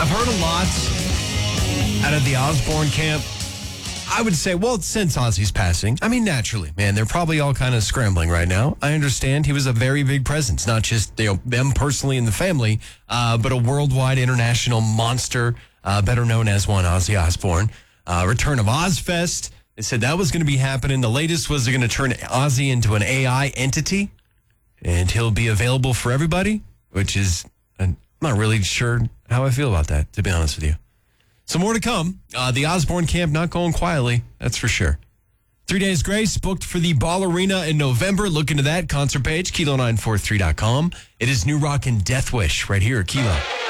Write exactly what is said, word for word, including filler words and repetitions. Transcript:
I've heard a lot out of the Osbourne camp. I would say, well, since Ozzy's passing, I mean, naturally, man, they're probably all kind of scrambling right now. I understand he was a very big presence, not just you know them personally in the family, uh, but a worldwide international monster, uh, better known as one Ozzy Osbourne. Uh, return of Ozfest. They said that was going to be happening. The latest was they're going to turn Ozzy into an A I entity, and he'll be available for everybody, which is, I'm not really sure how I feel about that, to be honest with you. So more to come. Uh, the Osbourne camp not going quietly, that's for sure. Three Days Grace booked for the Ball Arena in November. Look into that concert page, kilo nine four three dot com. It is New Rock and Death Wish right here at Kilo.